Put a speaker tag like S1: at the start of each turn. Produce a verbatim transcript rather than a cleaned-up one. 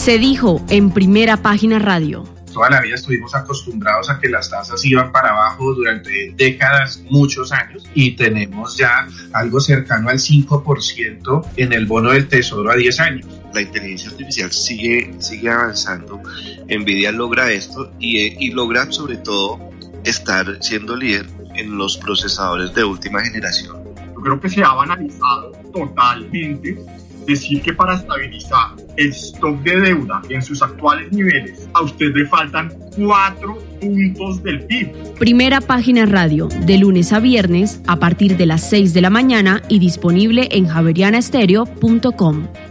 S1: Se dijo en Primera Página Radio.
S2: Toda la vida estuvimos acostumbrados a que las tasas iban para abajo durante décadas, muchos años, y tenemos ya algo cercano al cinco por ciento en el bono del Tesoro a diez años.
S3: La inteligencia artificial sigue, sigue avanzando, Nvidia logra esto y, y logra sobre todo estar siendo líder en los procesadores de última generación.
S4: Yo creo que se ha banalizado totalmente decir que para estabilizar el stock de deuda en sus actuales niveles, a usted le faltan cuatro puntos del P I B.
S1: Primera Página Radio, de lunes a viernes, a partir de las seis de la mañana y disponible en javeriana estéreo punto com.